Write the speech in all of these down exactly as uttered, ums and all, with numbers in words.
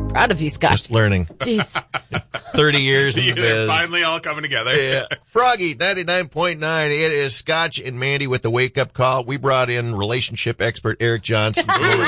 Proud of you, Scott. Just learning. Jeez. thirty years in the They're biz. finally all coming together. Yeah. Froggy, ninety-nine point nine. It is Scotch and Mandy with the wake-up call. We brought in relationship expert Eric Johnson. From over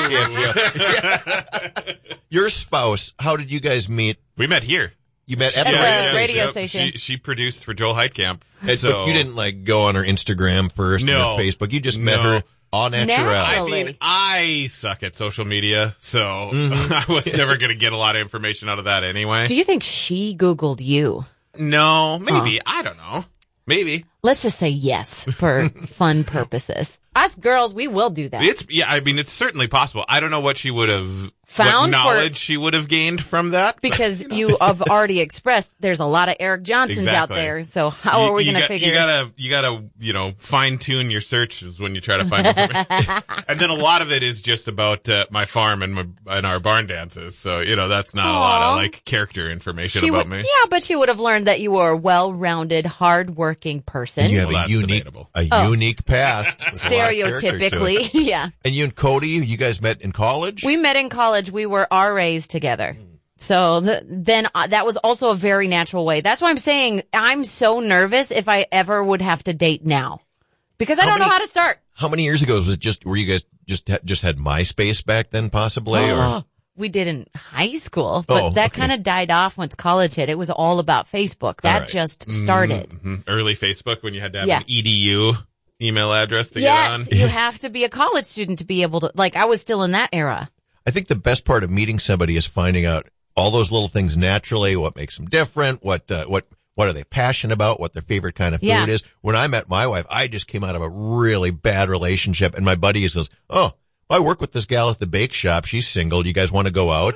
Camp. Your spouse, how did you guys meet? We met here. You met at At the the radio radio station. station. She, she produced for Joel Heitkamp. And- So But you didn't, like, go on her Instagram first No. or Facebook. You just met No. her on natural. Naturally. I mean, I suck at social media, so Mm-hmm. I was never going to get a lot of information out of that anyway. Do you think she Googled you? No, maybe. I don't know. Maybe. Let's just say yes for fun purposes. Us girls, we will do that. It's yeah, I mean, it's certainly possible. I don't know what she would have, Found what for- knowledge she would have gained from that. Because you have already expressed there's a lot of Eric Johnsons out Exactly. there. So how You- are we you going to got- figure? You gotta, you gotta, you know, fine tune your searches when you try to find information. And then a lot of it is just about uh, my farm and my and our barn dances. So you know, that's not a lot Aw. of like character information She about would, me. yeah, but she would have learned that you were a well-rounded, hard-working person. You have Well, a that's unique, debatable. a Oh. unique past. with a lot of character to it. Stereotypically, yeah. And you and Cody, you guys met in college? We met in college. We were R As together. So the, then uh, that was also a very natural way. That's why I'm saying I'm so nervous if I ever would have to date now. Because I How don't know many- how to start. How many years ago was it just, were you guys just, ha- just had MySpace back then possibly? or We did in high school, but Oh, that okay. kind of died off once college hit. It was all about Facebook. That All right. just started. Mhm. Early Facebook when you had to have Yeah. an E D U email address to Yes, get on. you have to be a college student to be able to, like, I was still in that era. I think the best part of meeting somebody is finding out all those little things naturally, what makes them different, what, uh, what, what are they passionate about, what their favorite kind of food Yeah. is. When I met my wife, I just came out of a really bad relationship, and my buddy says, "Oh, I work with this gal at the bake shop. She's single. You guys want to go out?"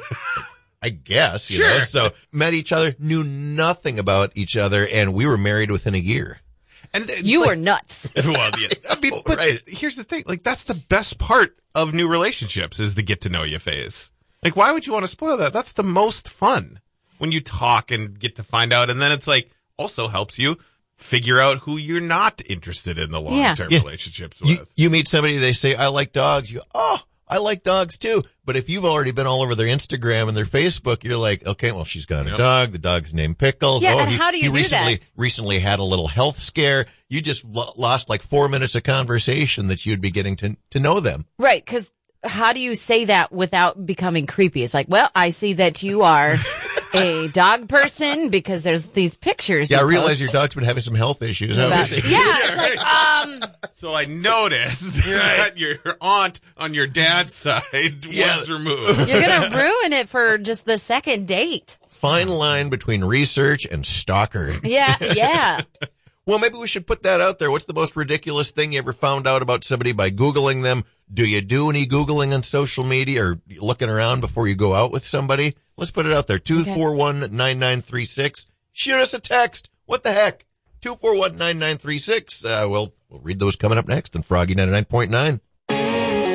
I guess, you know. Sure. So met each other, knew nothing about each other, and we were married within a year. And th- You like- were nuts. well, yeah. I mean, but Right. here's the thing: like, that's the best part of new relationships is the get to know you phase. Like, why would you want to spoil that? That's the most fun when you talk and get to find out, and then it's like also helps you figure out who you're not interested in the long term Yeah. relationships You, with. you meet somebody, they say, "I like dogs." You go, "Oh, I like dogs too." But if you've already been all over their Instagram and their Facebook, you're like, "Okay, well, she's got a Yep. dog. The dog's named Pickles." Yeah, oh, and he, how do you he do recently, that? Recently had a little health scare. You just lo- lost like four minutes of conversation that you'd be getting to to know them. Right, because how do you say that without becoming creepy? It's like, well, I see that you are a dog person because there's these pictures. Yeah, I you realize post your dog's been having some health issues. about- hasn't she? Yeah, it's like, um, So I noticed that your aunt on your dad's side Yeah. was removed. you're going to ruin it for just the second date. Fine line between research and stalker. Yeah, yeah. Well, maybe we should put that out there. What's the most ridiculous thing you ever found out about somebody by Googling them? Do you do any Googling on social media or looking around before you go out with somebody? Let's put it out there. two four one, nine nine three six. Shoot us a text. What the heck? two four one, nine nine three six. Uh, we'll, we'll read those coming up next on Froggy ninety-nine point nine.